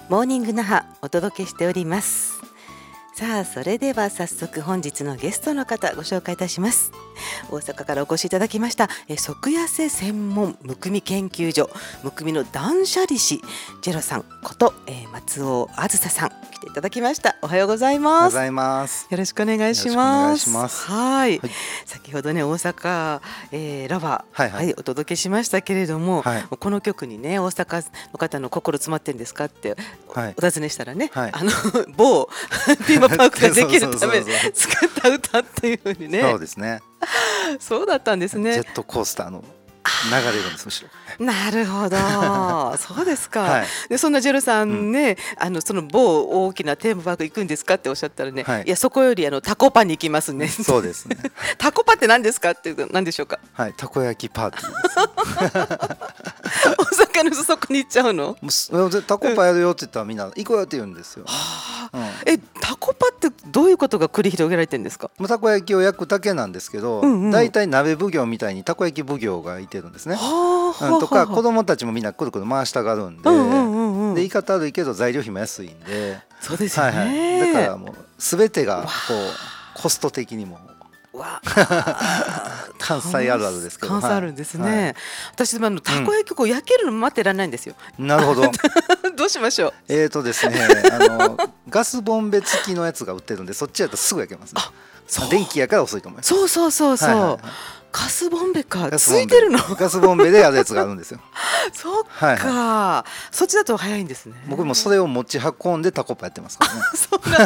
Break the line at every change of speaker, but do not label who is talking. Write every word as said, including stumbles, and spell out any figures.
モーニング那覇お届けしております。さあ、それでは早速本日のゲストの方ご紹介いたします。大阪からお越しいただきましたえ即痩せ専門むくみ研究所むくみの断捨離師ジェロさんこと、えー、松尾あずささん来ていただきました。おはようございます。
おはようございます。
よろしくお願いします。
よろしくお願いします。
はい、
はい、
先ほどね大阪、えー、ラバー、
はいはい
はい、お届けしましたけれども、
はい、
この曲にね大阪の方の心詰まってんですかってお、
はい、
お尋ねしたらね、
はい、
あの某テーマパークができるため
そうそうそうそう
作った歌っていうふうにね。
そうですね。
そうだったんですね。
ジェットコースターの流れるんですむしろ。
なるほどそうですか、
はい、
でそんなジェルさんね、うん、あのその某大きなテーマパーク行くんですかっておっしゃったらね、はい、いやそこよりあのタコパに行きますね。
そうですね。
タコパって何ですかって何でしょうか。
はい、たこ焼きパーティーです
大阪のそこに行っちゃうの。
タコパやるよって言ったらみんな行こうよって言うんですよ、
はあ、うん、えタコパってどういうことが繰り広げられてるんですか。
たこ焼きを焼くだけなんですけど、うんうん、だいたい鍋奉行みたいにたこ焼き奉行がいてるんですね。はあ、うん、とか子供たちもみんなくるくる回したがるんで、うんうんうんうん、で言い方悪いけど材料費も安いんで。
そうですよね、はい
はい、だからもう全てがこうコスト的にも
わ
関西あるあるですけど、
関西あるんですね、はい、私あのたこ焼きこう焼けるの待ってられないんですよ、
うん、なるほど
どうしましょう。
えーとですねあのガスボンベ付きのやつが売ってるんでそっちやとすぐ焼けますね。電気やから遅いと思います。
そうそうそうそう、はいはいはい、ガスボンベかついてるの。
ガスボンベでやるやつがあるんですよ
そっか、はいはい、そっちだと早いんですね。
僕もそれを持ち運んでタコパやってますからね
そうな